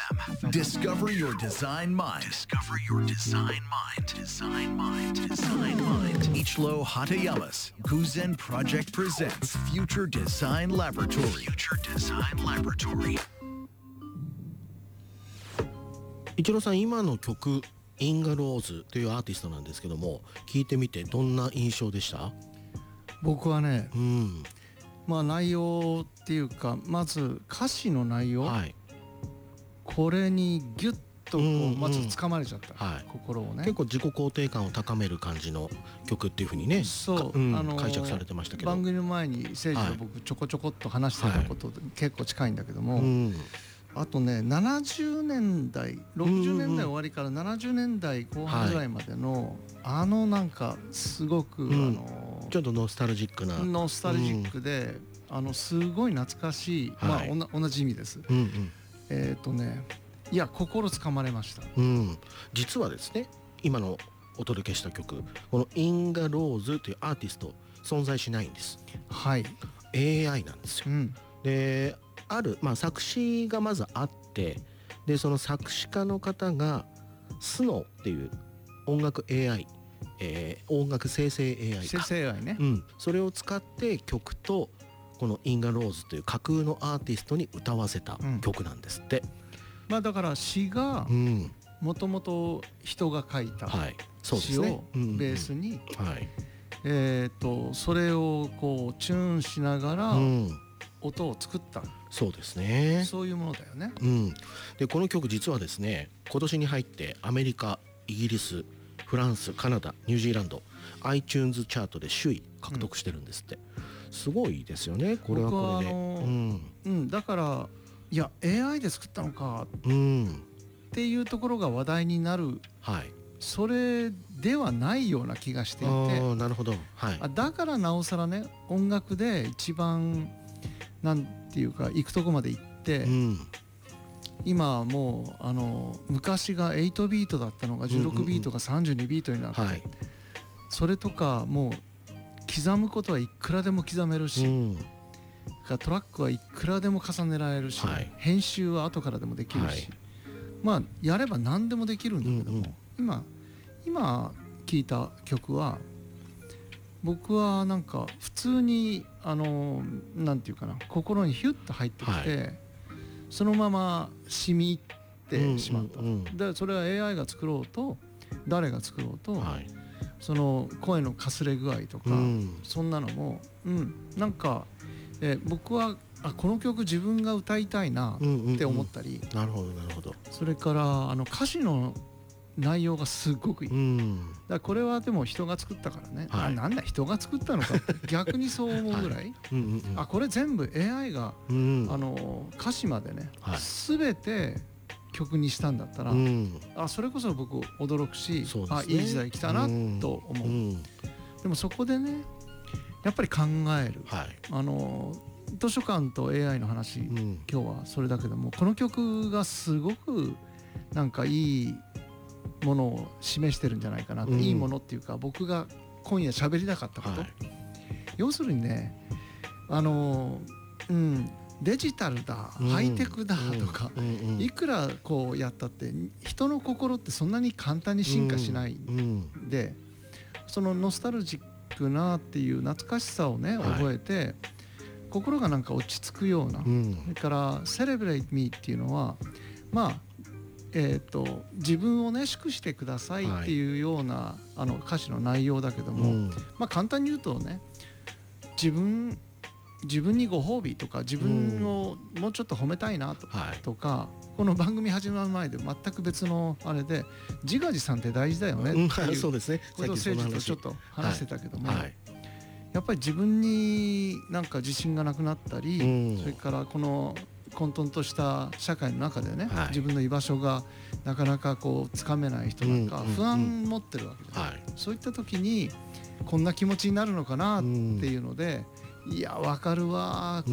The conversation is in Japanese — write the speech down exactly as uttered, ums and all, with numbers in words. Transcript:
Discover your design mind. Discover your design mind. Design mind. Design mind. Ichiro Hatayama's Guzen Project presents Future Design Laboratory. Future Design Laboratory. イチローさん、今の曲インガローズというアーティストなんですけども、聞いてみてどんな印象でした？ 僕はね、 うん、 まあ内容っていうか、まず歌詞の内容、 はい、 これにギュッとこう、 うんうん、 まず掴まれちゃった、 はい、 心をね。 結構自己肯定感を高める感じの曲っていう風にね、 そう、 うん、 あのー、 解釈されてましたけど、 番組の前に誠司と僕ちょこちょこっと話してたことで結構近いんだけども、 はい、うん、 あとねななじゅうねんだいろくじゅうねんだい終わりからななじゅうねんだいこう半ぐらいまでの、はい、あのなんかすごく、うん、あのちょっとノスタルジックなノスタルジックで、うん、あのすごい懐かしい、はい、まあ同じ意味です、 うんうん、 えっとねいや心つかまれました、 うん、実はですね今のお届けした曲このインガローズというアーティスト存在しないんです。 はい、 エーアイ なんですよ、うん、である、まあ、作詞がまずあってでその作詞家の方がスノーっていう音楽 エーアイ、えー、音楽生成 エーアイ生成 エーアイ ね、 うん、それを使って曲とこのインガローズという架空のアーティストに歌わせた曲なんですって、うん、 まあだから詩がもともと人が書いた詩をベースにえっとそれをこうチューンしながら音を作った、 そうですね、 そういうものだよね、 うん、でこの曲実はですね今年に入ってアメリカ、イギリス、フランス、カナダ、ニュージーランド iTunes チャートで首位獲得してるんですって、うん、すごいですよねこれはこれで、 うんうん、だからいや エーアイ で作ったのかっていうところが話題になる、 はい、 それではないような気がしていて、 あ、なるほど、はい、 だからなおさらね音楽で一番なんていうか行くとこまで行って、うん、今もうあの昔がはちビートだったのがじゅうろくビートがさんじゅうにビートになって、うんうんうん、それとかもう刻むことはいくらでも刻めるし、うん、トラックはいくらでも重ねられるし、はい、編集は後からでもできるし、はい、まあやれば何でもできるんだけども、うんうん、今今聴いた曲は僕はなんか普通にあのなんていうかな心にヒュッと入ってきて、はい、そのまま染み入ってしまった、うんうんうん、でそれは エーアイ が作ろうと誰が作ろうと、はい、その声のかすれ具合とか、うん、そんなのも、うん、なんか、えー、僕はあこの曲自分が歌いたいなって思ったり、 うんうんうん、なるほどなるほど、 それからあの歌詞の内容がすごくいい、うん、だからこれはでも人が作ったからね、はい、あなんだ人が作ったのかって逆にそう思うぐらい、はい、うんうんうん、あこれ全部 エーアイ が、うん、あの歌詞までね、はい、全て曲にしたんだったら、うん、あそれこそ僕驚くし、ね、あいい時代来たなと思う、うんうん、でもそこでねやっぱり考える、はい、あの図書館と エーアイ の話、うん、今日はそれだけどもこの曲がすごくなんかいいものを示してるんじゃないかなと、うん、いいものっていうか僕が今夜喋りたかったこと、はい、要するにねあの、うん、デジタルだ、うん、ハイテクだとか、うんうん、いくらこうやったって人の心ってそんなに簡単に進化しないんで、うんうん、そのノスタルジックなっていう懐かしさをね覚えて、はい、心がなんか落ち着くような、うん、それからセレブレイトミーっていうのはまあえー、と自分をね祝してくださいっていうような、はい、あの歌詞の内容だけども、うん、まあ簡単に言うとね自分自分にご褒美とか自分をもうちょっと褒めたいな と,、うん、とかこの番組始まる前で全く別のあれで自画自賛って大事だよねっていうことを誠司とちょっと話してたけども、はいはい、やっぱり自分になんか自信がなくなったり、うん、それからこの混沌とした社会の中でね、はい、自分の居場所がなかなかこうつかめない人なんか不安持ってるわけです、うんうんうん、そういった時にこんな気持ちになるのかなっていうので、いや分かるわ